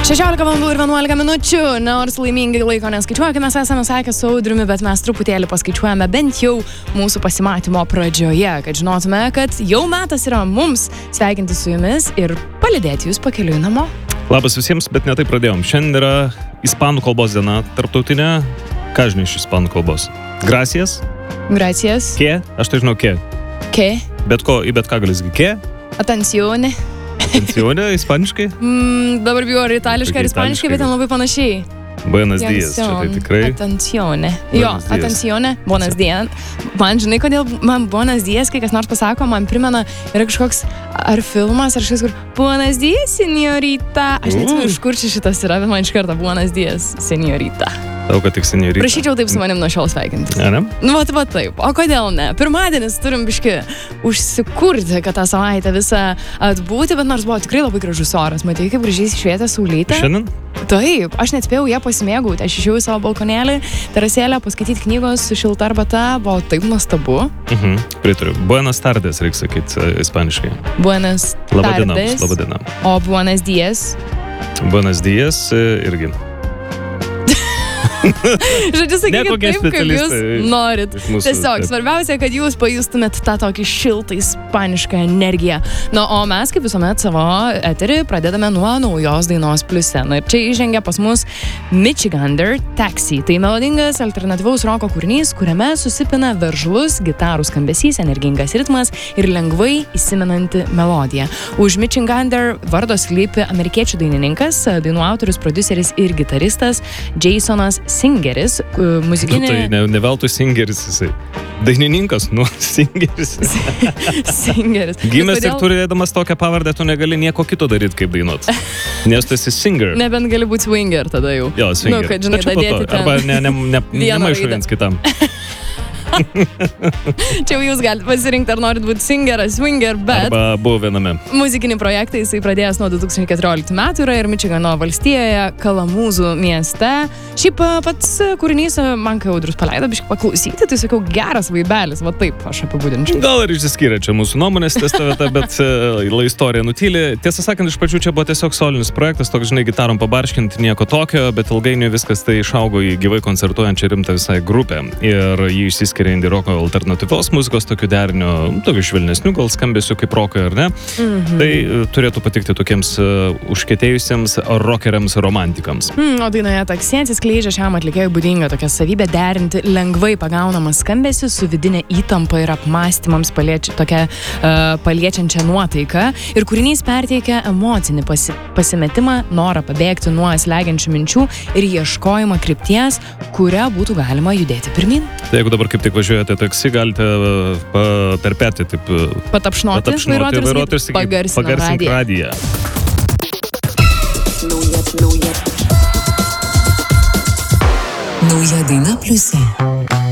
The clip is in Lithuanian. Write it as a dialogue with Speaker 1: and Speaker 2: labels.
Speaker 1: 16:11 nors laimingai laiko neskaičiuoja, mes esame sakę su Audriumi, bet mes truputėlį paskaičiuojame bent jau mūsų pasimatymo pradžioje, kad žinotume, kad jau metas yra mums sveikinti su jumis ir palydėti jūs pakeliui namo.
Speaker 2: Labas visiems, bet ne taip pradėjom. Šiandien yra ispanų kalbos diena tarptautinė. Ką žinai iš ispanų kalbos? Gracias?
Speaker 1: Gracias.
Speaker 2: Ke? Aš tai žinau ke.
Speaker 1: Ke?
Speaker 2: Bet ką gali sakyti? Ke?
Speaker 1: Atenzione.
Speaker 2: Atenzione, ispaniškai?
Speaker 1: Dabar bijau ar itališkai ar ispaniškai, bet ten labai panašiai.
Speaker 2: Buenos dias, čia tai tikrai.
Speaker 1: Atenzione. Jo, atenzione, buenos dias. Man, žinai, kodėl man buenos dias, kai kas nors pasako, man primena, yra kažkoks ar filmas, ar kažkas, kur buenos dias, señorita. Aš neatsimenu, iš kur šitas yra, bet man iš karto buenos dias, señorita.
Speaker 2: Tau, kad tik señorita.
Speaker 1: Prašyčiau taip su manim nuo šiol sveikintis.
Speaker 2: Ne?
Speaker 1: Nu, va taip. O kodėl ne? Pirmadienis turim biški užsikurti, kad tą savaitę visą atbūti, bet nors buvo tikrai labai gražus oras. Matai, kaip gražiai švietė saulytė.
Speaker 2: Šiandien?
Speaker 1: Taip, aš net spėjau ją pasimėgauti. Aš išėjau į savo balkonėlį, terasėlę, paskaityti knygos su šilta arbata. Buvo taip nuostabu.
Speaker 2: Pritariu. Buenas tardes, reikia sakyti ispaniškai.
Speaker 1: Buenas tardes.
Speaker 2: Labadiena.
Speaker 1: O buenas dias?
Speaker 2: Buenas dias irgi.
Speaker 1: Žodžiu, sakykit taip, kaip jūs norit. Tiesiog,
Speaker 2: taip.
Speaker 1: Svarbiausia, kad jūs pajustumėt tą tokį šiltą ispanišką energiją. Na, o mes, kaip visuomet, savo eterį pradedame nuo naujos dainos Pliuse. Na, ir čia įžengia pas mus Michigander Taxi. Tai melodingas alternatyvaus roko kūrinys, kuriame susipina veržlus gitarų skambesys, energingas ritmas ir lengvai įsimenanti melodija. Už Michigander vardo slypi amerikiečių dainininkas, dainų autorius, prodiuseris ir gitaristas Jasonas Singeris, muzikinė...
Speaker 2: Tai ne veltui Singeris jisai. Dainininkas, Singeris.
Speaker 1: Singeris.
Speaker 2: Gimęs ir turėdamas tokią pavardę, tu negali nieko kito daryti, kaip dainuot. Nes tu esi singer.
Speaker 1: Nebent gali būti swinger tada jau.
Speaker 2: Jo, swinger.
Speaker 1: Nu, kad žinai, dadėti ten.
Speaker 2: Arba nemaišo viens kitam.
Speaker 1: Čia jau jūs galite pasirinkti, ar norit būti singer ar swinger, bet...
Speaker 2: Arba buvo viename.
Speaker 1: Muzikinį projektą jisai pradėjęs nuo 2014 metų yra ir Mičigano valstijoje, Kalamūzų mieste. Šiaip pats kūrinys man, kai Audrius paleido biškai paklausyti, tai sakiau, geras vaibelis, va taip aš apibūdinčiau.
Speaker 2: Gal ir išsiskyrė čia mūsų nuomonės ties ta vieta, bet istorija nutylė. Tiesą sakant, iš pradžių čia buvo tiesiog solinis projektas, toks, žinai, gitarom pabarškinti, nieko tokio, bet ilgainiui viskas tai išaugo į gyvai koncertuojančią rimtą visai grupę. Ir jį išsiskiria indie roko alternatyvios muzikos, tokių derinių, tokių švelnesnių gal skambesių kaip rokai, ar ne? Tai turėtų patikti tokiems užkietėjusiems rockeriams, romantikams. O
Speaker 1: dainoje Taksi atsiskleidžia šiam atlikėjui būdinga tokia savybė derinti lengvai pagaunamą skambesį su vidinė įtampa ir apmąstymams paliečiančią nuotaiką. Ir kūrinys perteikia emocinį pasimetimą, norą pabėgti nuo slegiančių minčių ir ieškojimą krypties, kurią būtų galima judėti pirmin.
Speaker 2: Tai jeigu dabar kaip tik važiuojate taksi, galite patarpėti, taip...
Speaker 1: Patapšnoti vairuotojus, pagarsink radiją.
Speaker 3: Nauja daina Pliuse.